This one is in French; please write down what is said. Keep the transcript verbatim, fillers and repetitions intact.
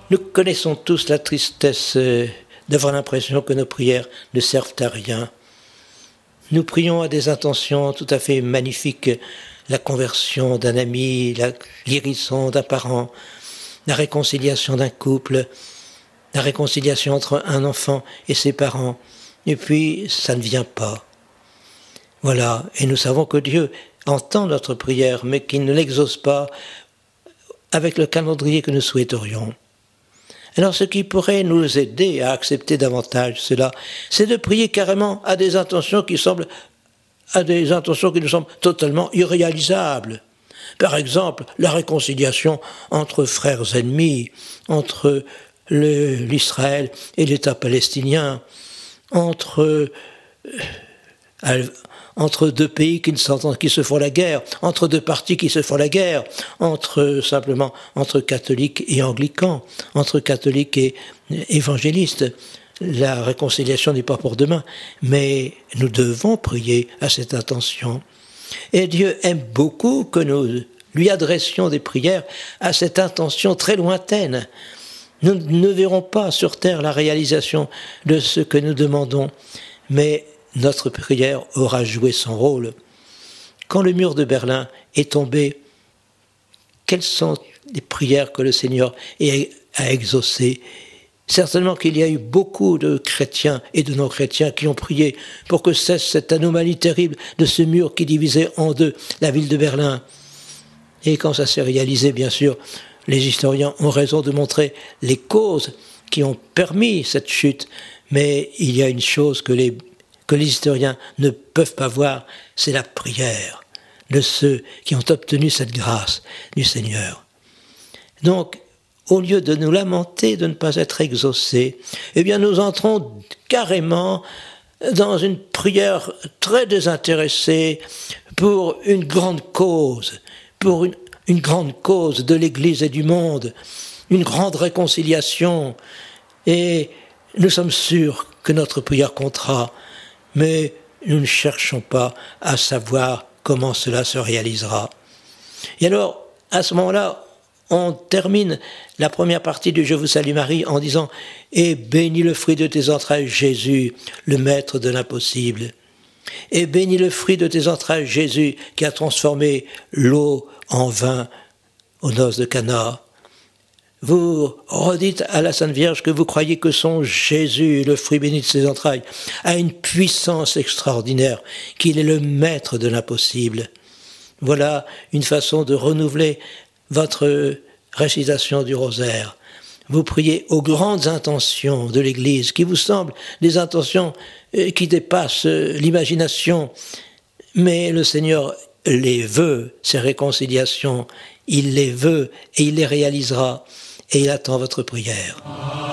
Nous connaissons tous la tristesse euh, d'avoir l'impression que nos prières ne servent à rien. Nous prions à des intentions tout à fait magnifiques, la conversion d'un ami, la guérison d'un parent, la réconciliation d'un couple, la réconciliation entre un enfant et ses parents, et puis ça ne vient pas. Voilà, et nous savons que Dieu entend notre prière, mais qu'il ne l'exauce pas avec le calendrier que nous souhaiterions. Alors ce qui pourrait nous aider à accepter davantage cela, c'est de prier carrément à des intentions qui semblent, à des intentions qui nous semblent totalement irréalisables. Par exemple, la réconciliation entre frères ennemis, entre le, l'Israël et l'État palestinien, entre, euh, entre deux pays qui, ne s'entendent, qui se font la guerre, entre deux partis qui se font la guerre, entre simplement entre catholiques et anglicans, entre catholiques et évangélistes. La réconciliation n'est pas pour demain, mais nous devons prier à cette intention. Et Dieu aime beaucoup que nous lui adressions des prières à cette intention très lointaine. Nous ne verrons pas sur terre la réalisation de ce que nous demandons, mais notre prière aura joué son rôle. Quand le mur de Berlin est tombé, quelles sont les prières que le Seigneur a exaucées ? Certainement qu'il y a eu beaucoup de chrétiens et de non-chrétiens qui ont prié pour que cesse cette anomalie terrible de ce mur qui divisait en deux la ville de Berlin. Et quand ça s'est réalisé, bien sûr, les historiens ont raison de montrer les causes qui ont permis cette chute. Mais il y a une chose que les, que les historiens ne peuvent pas voir, c'est la prière de ceux qui ont obtenu cette grâce du Seigneur. Donc, au lieu de nous lamenter de ne pas être exaucés, eh bien nous entrons carrément dans une prière très désintéressée pour une grande cause, pour une, une grande cause de l'Église et du monde, une grande réconciliation. Et nous sommes sûrs que notre prière comptera, mais nous ne cherchons pas à savoir comment cela se réalisera. Et alors, à ce moment-là, on termine la première partie du « Je vous salue Marie » en disant « Et bénis le fruit de tes entrailles, Jésus, le maître de l'impossible. Et bénis le fruit de tes entrailles, Jésus, qui a transformé l'eau en vin aux noces de Cana. » Vous redites à la Sainte Vierge que vous croyez que son Jésus, le fruit béni de ses entrailles, a une puissance extraordinaire, qu'il est le maître de l'impossible. Voilà une façon de renouveler votre récitation du rosaire. Vous priez aux grandes intentions de l'Église, qui vous semblent des intentions qui dépassent l'imagination. Mais le Seigneur les veut, ces réconciliations. Il les veut et il les réalisera. Et il attend votre prière.